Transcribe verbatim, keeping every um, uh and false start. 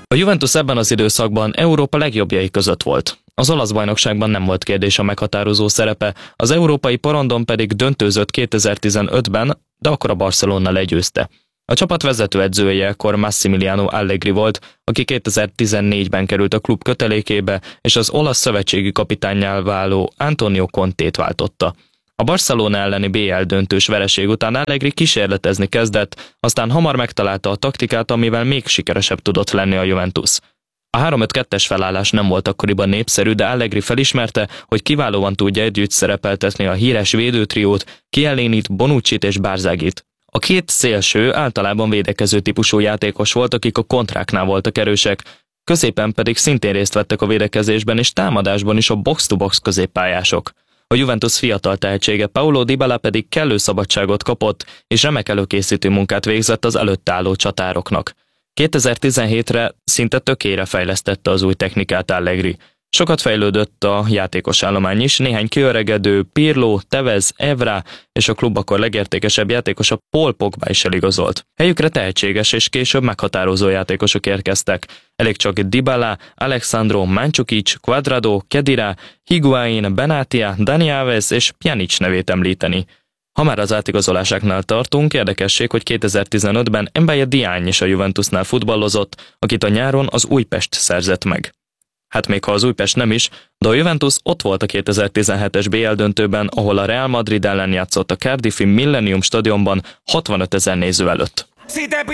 A Juventus ebben az időszakban Európa legjobbjai között volt. Az olasz bajnokságban nem volt kérdés a meghatározó szerepe, az európai porondon pedig döntőzött kétezer-tizenötben, de akkor a Barcelona legyőzte. A csapat vezetőedzője ekkor Massimiliano Allegri volt, aki kétezer-tizennégyben került a klub kötelékébe, és az olasz szövetségi kapitánnyá váló Antonio Contét váltotta. A Barcelona elleni bé el döntős vereség után Allegri kísérletezni kezdett, aztán hamar megtalálta a taktikát, amivel még sikeresebb tudott lenni a Juventus. A három öt kettes felállás nem volt akkoriban népszerű, de Allegri felismerte, hogy kiválóan tudja együtt szerepeltetni a híres védőtriót, Chiellinit, Bonucci-t és Barzagit. A két szélső általában védekező típusú játékos volt, akik a kontráknál voltak erősek, középen pedig szintén részt vettek a védekezésben és támadásban is a box-to-box középpályások. A Juventus fiatal tehetsége Paulo Dybala pedig kellő szabadságot kapott, és remek előkészítő munkát végzett az előtt álló csatároknak. kétezer-tizenhétre szinte tökére fejlesztette az új technikát Allegri. Sokat fejlődött a játékos állomány is, néhány kiöregedő Pirlo, Tevez, Evra és a klub akkor legértékesebb játékosa Paul Pogba is eligazolt. Helyükre tehetséges és később meghatározó játékosok érkeztek. Elég csak Dybala, Alexandro Mandzukic, Cuadrado, Khedira, Higuain, Benatia, Dani Alves és Pjanic nevét említeni. Ha már az átigazolásáknál tartunk, érdekesség, hogy kétezer-tizenötben Mbaye Diagne is a Juventusnál futballozott, akit a nyáron az Újpest szerzett meg. Hát még ha az Újpest nem is, de a Juventus ott volt a kétezer-tizenhetes bé el döntőben, ahol a Real Madrid ellen játszott a Cardiffi Millennium stadionban hatvanötezer néző előtt.